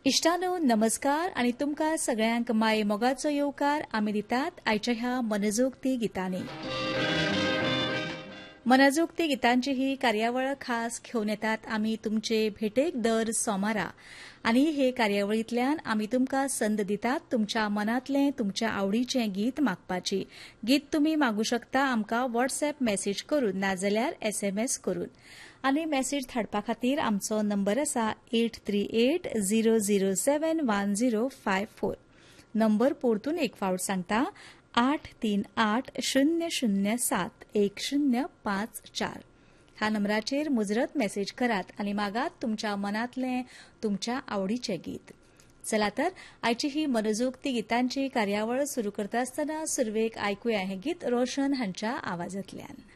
इश्टानो नमस्कार आणि तुमकां सगळ्यांक माये मोगाचो येवकार आमी दितात आयच्या ह्या मनजोगती गितांनी. मनजोगती गितांची ही कार्यावळ खास घेवन येतात आमी तुमचे भेटेक दर सोमारा आनी हे कार्यावळींतल्यान आमी तुमकां संद दितात तुमच्या मनांतलें तुमच्या आवडीचें गीत मागपाची. गीत तुमी मागूं शकता आमकां व्हॉट्सएप मेसेज करून नाजाल्यार SMS करून. आनी मेसेज धाडपा खातीर आमचो नंबर आसा 8380071054. नंबर परतून एक फावट सांगता 8380071054. ह्या नंबराचेर मुजरत मेसेज करात आनी मागात तुमच्या मनांतलें तुमच्या आवडीचें गीत. चला तर आयची ही मनजोगती गितांची कार्यावळ सुरू करता आसतना सुरवेक आयकुया हें गीत रोशन हांच्या आवाजांतल्यान.